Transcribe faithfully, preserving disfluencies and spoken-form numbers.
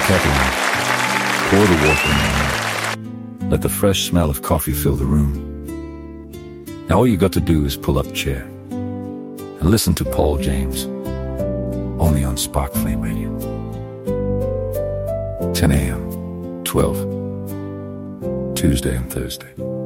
kettle on. Pour the water in the room. Let the fresh smell of coffee fill the room. Now all you got to do is pull up a chair and listen to Paul James, only on Spark Flame Radio. ten a m, twelve, Tuesday and Thursday.